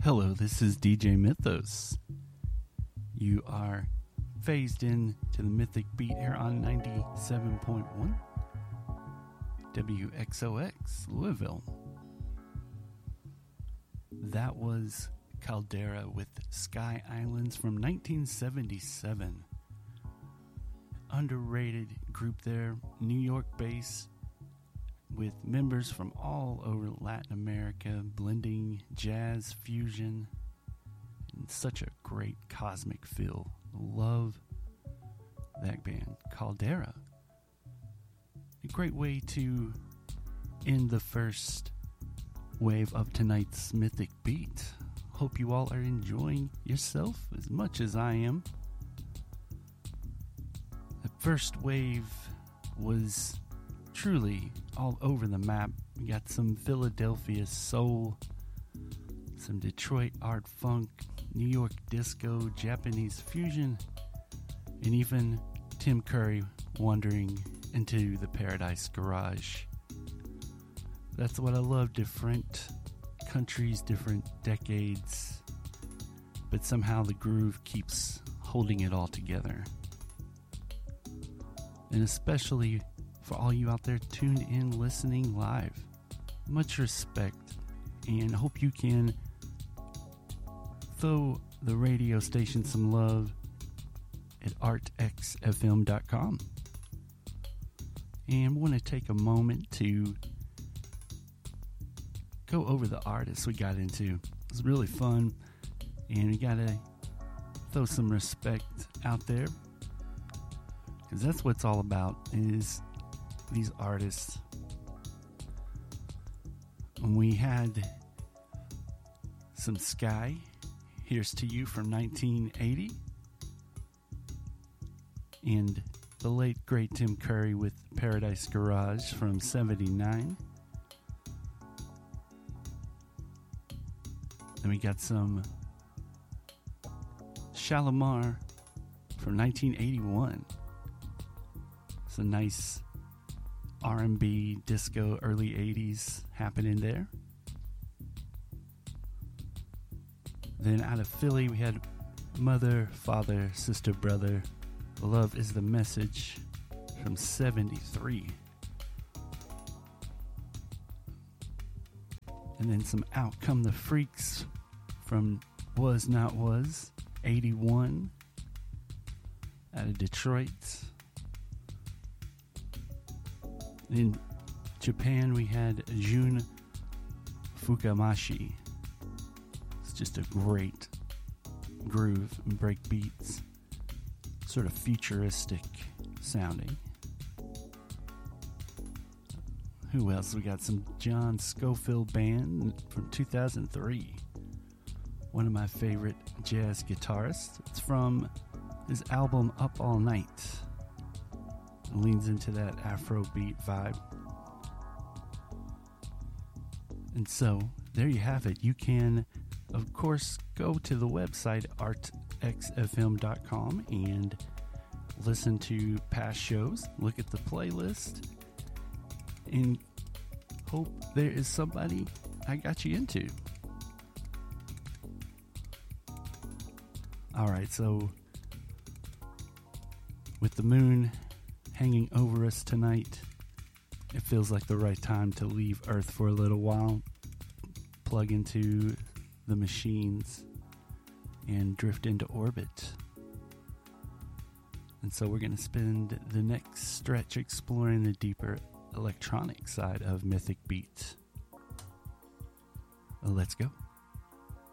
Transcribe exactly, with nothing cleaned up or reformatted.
Hello, this is D J Mythos. You are phased in to the Mythic Beat here on ninety-seven point one W X O X, Louisville. That was Caldera with Sky Islands from nineteen seventy-seven. Underrated group there, New York based, with members from all over Latin America, blending jazz, fusion, and such a great cosmic feel. Love that band, Caldera. A great way to end the first wave of tonight's Mythic Beat. Hope you all are enjoying yourself as much as I am. The first wave was truly all over the map. We got some Philadelphia soul, some Detroit art funk, New York disco, Japanese fusion, and even Tim Curry wandering into the Paradise Garage. That's what I love, different countries, different decades, but somehow the groove keeps holding it all together. And especially for all you out there tuned in, listening live, much respect, and hope you can throw the radio station some love at art x f m dot com. And we want to take a moment to go over the artists we got into. It was really fun, and we got to throw some respect out there, because that's what it's all about, is these artists. And we had some Sky, Here's to You from nineteen eighty, and the late great Tim Curry with Paradise Garage from seventy-nine. Then we got some Shalamar from nineteen eighty-one. It's a nice R and B, disco, early eighties happening there. Then out of Philly, we had Mother, Father, Sister, Brother, Love is the Message from seventy-three. And then some Out Come the Freaks from Was Not Was, eighty-one, out of Detroit. In Japan, we had Jun Fukamashi. It's just a great groove and break beats, sort of futuristic sounding. Who else? We got some John Scofield Band from two thousand three. One of my favorite jazz guitarists. It's from his album Up All Night. It leans into that Afrobeat vibe. And so, there you have it. You can, of course, go to the website art x f m dot com and listen to past shows, look at the playlist, and hope there is somebody I got you into. Alright, so with the moon hanging over us tonight, it feels like the right time to leave Earth for a little while, plug into the machines, and drift into orbit. And so we're going to spend the next stretch exploring the deeper electronic side of Mythic Beat. Let's go.